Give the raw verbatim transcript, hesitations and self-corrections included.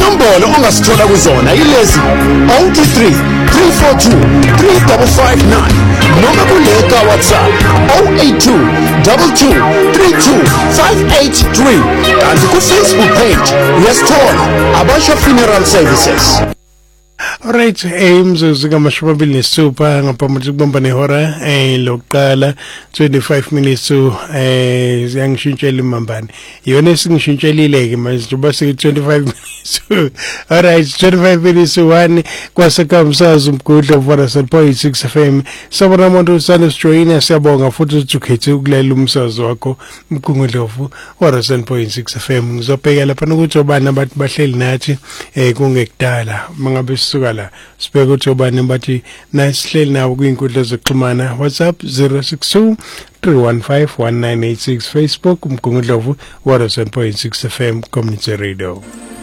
inombolo ongasithola kuzona ilezi zero two three three four two three five five nine noma kuleka WhatsApp zero eight two two two three two five eight three kanti ku Facebook page uyasithola Abasha Funeral Services. Alright, imzuzu kamashumi amabili nesithupha ngaphambi kokubamba nehora eh lokuqala twenty-five minutes to eh siyangishintshela imambane. Yona esingishintshelile ke manje njengoba sike twenty-five minutes. Alright, twenty-five minutes to one kwasekamsazi umgudla uvara seven point six F M. Sabona umuntu usane sijoyina siyabonga futhi uthukhethe ukulalela umsazi wakho umgungudlovu uvara seven point six F M. Ngizobheka lapha ukuthi obani abantu bahleli nathi eh kungekudala mangabe suka la sibeke ukuthi obani bathi nasihleli nawo kwinkundla zokuxhumana WhatsApp zero six two three one five one nine eight six Facebook umgungudlovu one oh seven point six F M Community Radio.